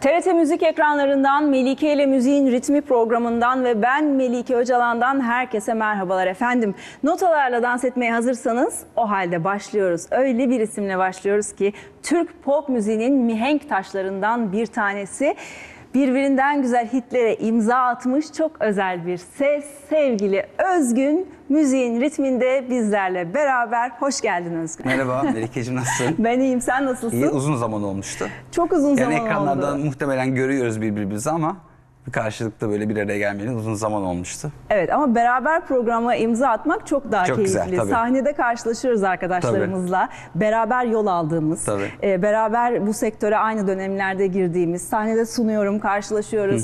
TRT Müzik ekranlarından Melike ile Müziğin Ritmi programından ve ben Melike Öcalan'dan herkese merhabalar efendim. Notalarla dans etmeye hazırsanız o halde başlıyoruz. Öyle bir isimle başlıyoruz ki Türk pop müziğinin mihenk taşlarından bir tanesi. Birbirinden güzel hitlere imza atmış çok özel bir ses. Sevgili Özgün, Müziğin Ritminde bizlerle beraber. Hoş geldin Özgün. Merhaba Melike'cim, nasılsın? Ben iyiyim, sen nasılsın? İyi, uzun zaman olmuştu. Çok uzun zaman oldu. Yani ekranlardan muhtemelen görüyoruz birbirimizi ama bir karşılıklı böyle bir araya gelmeyeli uzun zaman olmuştu. Evet, ama beraber programa imza atmak çok daha Çok keyifli. güzel, tabii. Sahnede karşılaşıyoruz arkadaşlarımızla. Beraber yol aldığımız, beraber bu sektöre aynı dönemlerde girdiğimiz, sahnede sunuyorum, karşılaşıyoruz.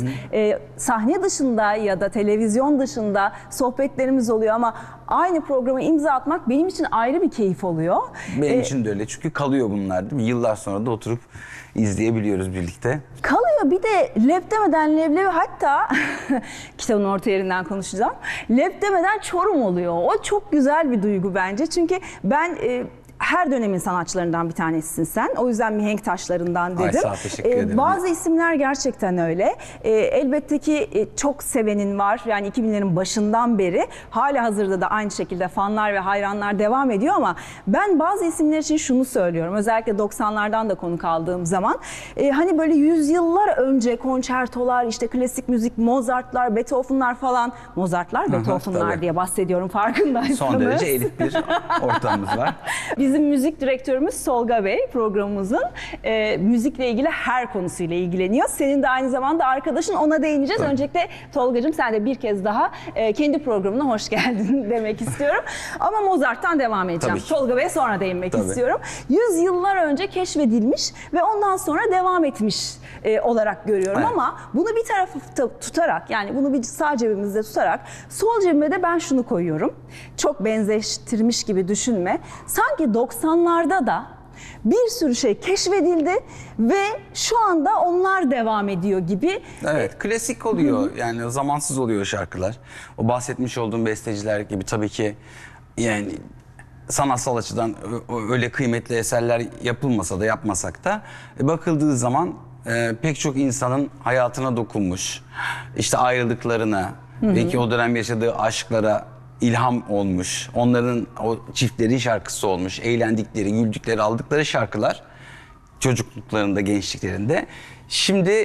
Sahne dışında ya da televizyon dışında sohbetlerimiz oluyor ama aynı programa imza atmak benim için ayrı bir keyif oluyor. Benim için de öyle, çünkü kalıyor bunlar değil mi? Yıllar sonra da oturup izleyebiliyoruz birlikte. Kalıyor, bir de lep demeden leblebi, hatta kitabın orta yerinden konuşacağım. Lep demeden Çorum oluyor. O çok güzel bir duygu bence. Çünkü ben her dönemin sanatçılarından bir tanesisin sen. O yüzden mihenk taşlarından dedim. Ay, sağ ol, teşekkür ederim. Bazı isimler gerçekten öyle. Elbette ki çok sevenin var. Yani 2000'lerin başından beri hala hazırda da aynı şekilde fanlar ve hayranlar devam ediyor ama ben bazı isimler için şunu söylüyorum. Özellikle 90'lardan da konuk aldığım zaman hani böyle yüzyıllar önce konçertolar, işte klasik müzik, Mozart'lar, Beethoven'lar falan. Mozart'lar, Beethoven'lar diye bahsediyorum, farkındaysanız. Son derece elit bir ortamımız var. Bizim müzik direktörümüz Tolga Bey programımızın müzikle ilgili her konusuyla ilgileniyor. Senin de aynı zamanda arkadaşın, ona değineceğiz. Tabii. Öncelikle Tolgacığım, sen de bir kez daha kendi programına hoş geldin demek istiyorum. Ama Mozart'tan devam edeceğim. Tolga Bey'e sonra değinmek istiyorum. Yüzyıllar önce keşfedilmiş ve ondan sonra devam etmiş olarak görüyorum. Evet. Ama bunu bir tarafta tutarak, yani bunu bir sağ cebimizde tutarak, sol cebime de ben şunu koyuyorum. Çok benzeştirmiş gibi düşünme. Sanki 90'larda da bir sürü şey keşfedildi ve şu anda onlar devam ediyor gibi. Evet, klasik oluyor. Yani zamansız oluyor şarkılar. O bahsetmiş olduğum besteciler gibi tabii ki, yani sanatsal açıdan öyle kıymetli eserler yapılmasa da, yapmasak da bakıldığı zaman pek çok insanın hayatına dokunmuş. İşte ayrılıklarına, belki o dönem yaşadığı aşklara ilham olmuş. Onların, o çiftlerin şarkısı olmuş. Eğlendikleri, güldükleri, aldıkları şarkılar çocukluklarında, gençliklerinde. Şimdi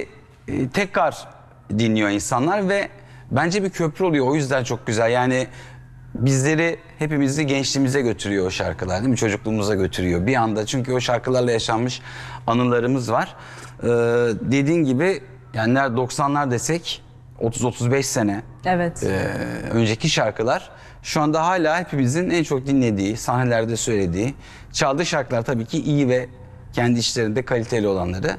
tekrar dinliyor insanlar ve bence bir köprü oluyor. O yüzden çok güzel. Yani bizleri, hepimizi gençliğimize götürüyor o şarkılar, değil mi? Çocukluğumuza götürüyor bir anda. Çünkü o şarkılarla yaşanmış anılarımız var. Dediğin gibi, yani 90'lar desek 30-35 sene önceki şarkılar şu anda hala hepimizin en çok dinlediği, sahnelerde söylediği, çaldığı şarkılar tabii ki iyi ve kendi işlerinde kaliteli olanları.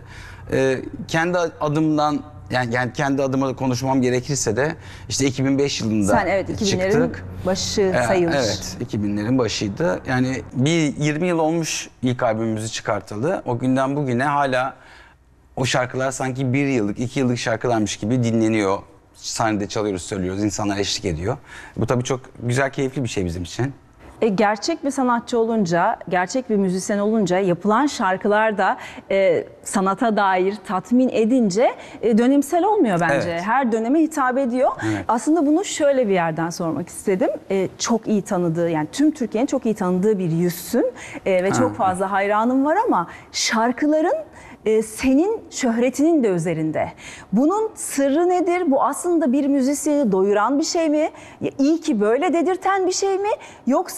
Kendi adımdan, yani kendi adıma konuşmam gerekirse de işte 2005 yılında çıktık. 2000'lerin başı sayılır. Evet, 2000'lerin başıydı. Yani bir 20 yıl olmuş ilk albümümüzü çıkartalı. O günden bugüne hala o şarkılar sanki 1 yıllık, 2 yıllık şarkılarmış gibi dinleniyor. Sahnede çalıyoruz, söylüyoruz, insanlar eşlik ediyor. Bu tabii çok güzel, keyifli bir şey bizim için. Gerçek bir sanatçı olunca, gerçek bir müzisyen olunca yapılan şarkılar da sanata dair tatmin edince dönemsel olmuyor bence. Evet. Her döneme hitap ediyor. Evet. Aslında bunu şöyle bir yerden sormak istedim. Çok iyi tanıdığı, yani tüm Türkiye'nin çok iyi tanıdığı bir yüzsün ve çok fazla hayranım var ama şarkıların senin şöhretinin de üzerinde. Bunun sırrı nedir? Bu aslında bir müzisyeni doyuran bir şey mi? İyi ki böyle dedirten bir şey mi? Yoksa